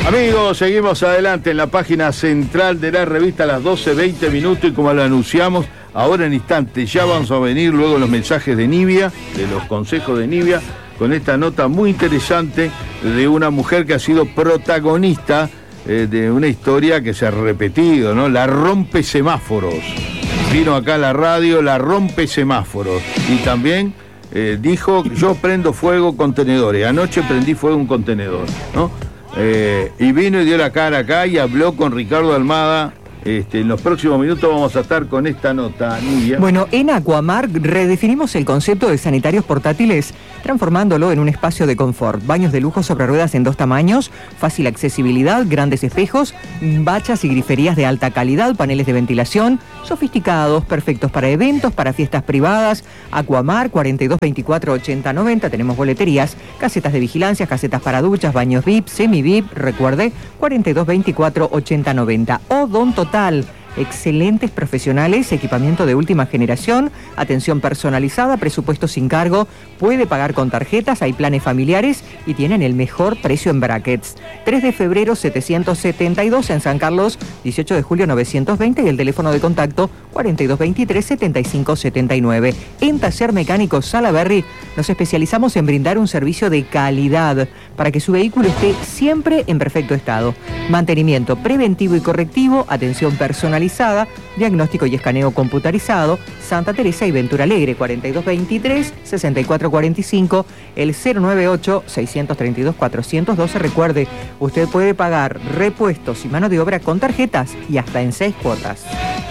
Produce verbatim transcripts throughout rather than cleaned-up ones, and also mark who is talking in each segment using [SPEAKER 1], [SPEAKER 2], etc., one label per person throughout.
[SPEAKER 1] Amigos, seguimos adelante en la página central de la revista a las doce veinte minutos y como lo anunciamos, ahora en instantes ya vamos a venir luego los mensajes de Nivia, de los consejos de Nivia, con esta nota muy interesante de una mujer que ha sido protagonista eh, de una historia que se ha repetido, ¿no? La rompe semáforos. Vino acá a la radio, la rompe semáforos. Y también eh, dijo, yo prendo fuego contenedores. Anoche prendí fuego un contenedor, ¿no? Eh, y vino y dio la cara acá y habló con Ricardo Almada. Este, en los próximos minutos vamos a estar con esta nota, Nivia.
[SPEAKER 2] Bueno, en Aquamar redefinimos el concepto de sanitarios portátiles, transformándolo en un espacio de confort. Baños de lujo sobre ruedas en dos tamaños, fácil accesibilidad, grandes espejos, bachas y griferías de alta calidad, paneles de ventilación, sofisticados, perfectos para eventos, para fiestas privadas. Aquamar, cuarenta y dos veinticuatro ochenta noventa, tenemos boleterías, casetas de vigilancia, casetas para duchas, baños V I P, semi-V I P, recuerde, cuarenta y dos veinticuatro ochenta noventa. Odontotal, excelentes profesionales, equipamiento de última generación, atención personalizada, presupuesto sin cargo, puede pagar con tarjetas, hay planes familiares y tienen el mejor precio en brackets. tres de febrero setecientos setenta y dos en San Carlos, dieciocho de julio novecientos veinte y el teléfono de contacto cuarenta y dos veintitrés setenta y cinco setenta y nueve. En Taller Mecánico Salaberry nos especializamos en brindar un servicio de calidad para que su vehículo esté siempre en perfecto estado. Mantenimiento preventivo y correctivo, atención personalizada, diagnóstico y escaneo computarizado. Santa Teresa y Ventura Alegre, cuarenta y dos veintitrés sesenta y cuatro cuarenta y cinco, el cero nueve ocho seis tres dos cuatro uno dos. Recuerde, usted puede pagar repuestos y mano de obra con tarjetas y hasta en seis cuotas.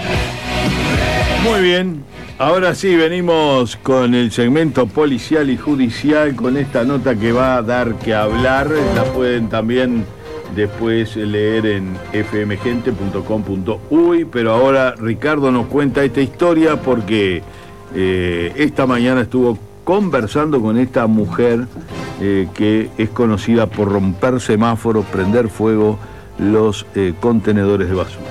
[SPEAKER 1] Muy bien, ahora sí venimos con el segmento policial y judicial, con esta nota que va a dar que hablar. La pueden también después leer en f m gente punto com punto u y, pero ahora Ricardo nos cuenta esta historia porque eh, esta mañana estuvo conversando con esta mujer eh, que es conocida por romper semáforos, prender fuego los eh, contenedores de basura.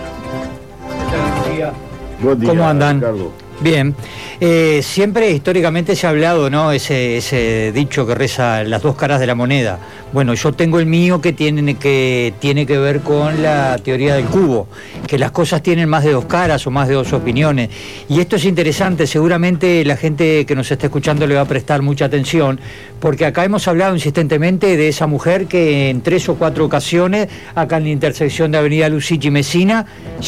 [SPEAKER 3] Buen día.
[SPEAKER 1] Buen día,
[SPEAKER 3] ¿Cómo andan?
[SPEAKER 1] Ricardo.
[SPEAKER 3] Bien, eh, siempre históricamente se ha hablado, ¿no? Ese, ese dicho que reza las dos caras de la moneda. Bueno, yo tengo el mío que tiene, que tiene que ver con la teoría del cubo, que las cosas tienen más de dos caras o más de dos opiniones. Y esto es interesante, seguramente la gente que nos está escuchando le va a prestar mucha atención, porque acá hemos hablado insistentemente de esa mujer que en tres o cuatro ocasiones, acá en la intersección de Avenida Lucichi y Mesina,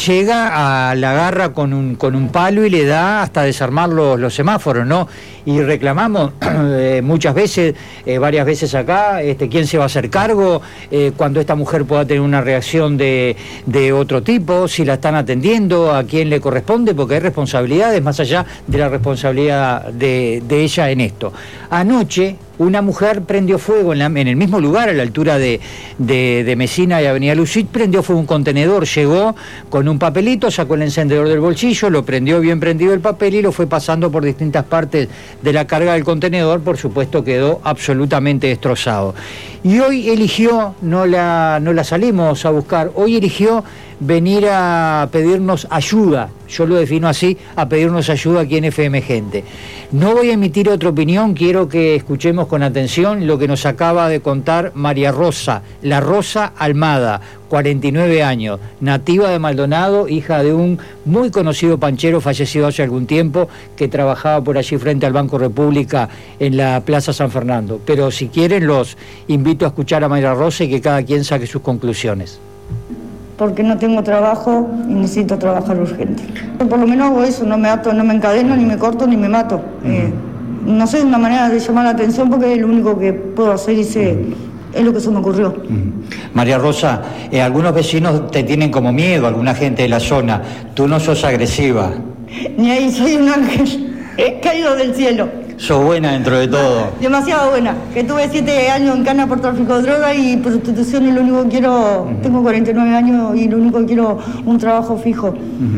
[SPEAKER 3] llega a la agarra con un, con un palo y le da hasta desarmar los, los semáforos, ¿no? Y reclamamos eh, muchas veces, eh, varias veces acá, este, quién se va a hacer cargo, eh, cuando esta mujer pueda tener una reacción de, de otro tipo, si la están atendiendo, a quién le corresponde, porque hay responsabilidades más allá de la responsabilidad de, de ella en esto. Anoche, una mujer prendió fuego en, la, en el mismo lugar, a la altura de, de, de Mesina y Avenida Lucit, prendió fuego un contenedor, llegó con un papelito, sacó el encendedor del bolsillo, lo prendió bien prendido el papel y lo fue pasando por distintas partes de la carga del contenedor, por supuesto quedó absolutamente destrozado. Y hoy eligió, no la, no la salimos a buscar, hoy eligió venir a pedirnos ayuda, yo lo defino así, a pedirnos ayuda aquí en F M Gente. No voy a emitir otra opinión, quiero que escuchemos con atención lo que nos acaba de contar María Rosa, la Rosa Almada, cuarenta y nueve años, nativa de Maldonado, hija de un muy conocido panchero fallecido hace algún tiempo, que trabajaba por allí frente al Banco República en la Plaza San Fernando. Pero si quieren los invito a escuchar a María Rosa y que cada quien saque sus conclusiones.
[SPEAKER 4] Porque no tengo trabajo y necesito trabajar urgente. Por lo menos hago eso, no me ato, no me encadeno, ni me corto, ni me mato. Uh-huh. Eh, no sé, una manera de llamar la atención porque es lo único que puedo hacer y sé, uh-huh. es lo que se me ocurrió.
[SPEAKER 3] Uh-huh. María Rosa, eh, algunos vecinos te tienen como miedo, alguna gente de la zona. Tú no sos agresiva.
[SPEAKER 4] Ni ahí, soy un ángel caído del cielo.
[SPEAKER 3] Sos buena dentro de todo.
[SPEAKER 4] Demasiado buena. Que tuve siete años en cana por tráfico de droga y prostitución y lo único que quiero, uh-huh. tengo cuarenta y nueve años y lo único que quiero un trabajo fijo.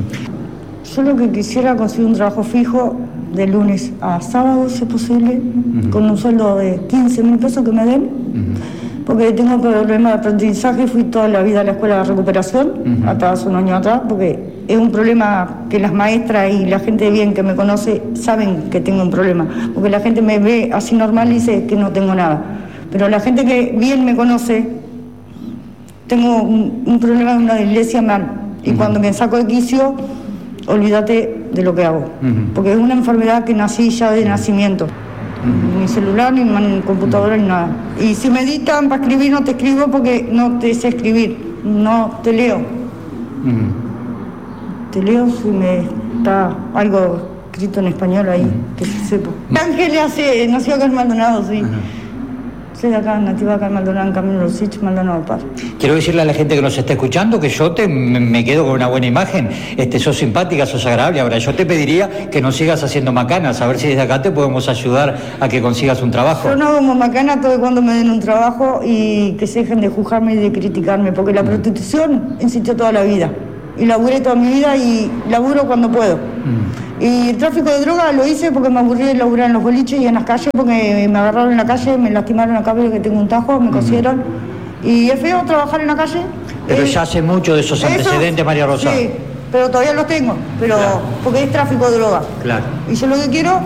[SPEAKER 4] Uh-huh. Yo lo que quisiera conseguir un trabajo fijo de lunes a sábado, si es posible, uh-huh. con un sueldo de quince mil pesos que me den, uh-huh. porque tengo problemas de aprendizaje, fui toda la vida a la escuela de recuperación, uh-huh. hasta hace un año atrás, porque es un problema que las maestras y la gente bien que me conoce saben que tengo un problema, porque la gente me ve así normal y dice que no tengo nada, pero la gente que bien me conoce tengo un, un problema de una dislexia mal. Y uh-huh. cuando me saco de quicio, olvídate de lo que hago. Uh-huh. Porque es una enfermedad que nací ya de nacimiento. Uh-huh. Ni celular, ni, ni computadora, uh-huh. ni nada. Y si me dictan para escribir, no te escribo porque no te sé escribir. No te leo. Uh-huh. Te leo si me está algo escrito en español ahí, uh-huh. que se sepa. Ángeles hace, nació acá en Maldonado, sí. Uh-huh. Soy de acá, nativa acá en Maldonado, en Camino Los Sich, Maldonado Paz.
[SPEAKER 3] Quiero decirle a la gente que nos está escuchando que yo te, me quedo con una buena imagen. Este, sos simpática, sos agradable. Ahora, yo te pediría que no sigas haciendo macanas, a ver si desde acá te podemos ayudar a que consigas un trabajo.
[SPEAKER 4] Yo no hago macana todo cuando me den un trabajo y que se dejen de juzgarme y de criticarme, porque la prostitución existió toda la vida. Y laburé toda mi vida y laburo cuando puedo. Mm. Y el tráfico de droga lo hice porque me aburrí de laburar en los boliches y en las calles, porque me agarraron en la calle, me lastimaron acá porque tengo un tajo, me cosieron. Mm. Y es feo trabajar en la calle.
[SPEAKER 3] Pero
[SPEAKER 4] eh,
[SPEAKER 3] ya hace mucho de esos antecedentes, María Rosa.
[SPEAKER 4] Sí, pero todavía los tengo, pero claro. porque es tráfico de droga.
[SPEAKER 3] Claro.
[SPEAKER 4] Y yo lo que quiero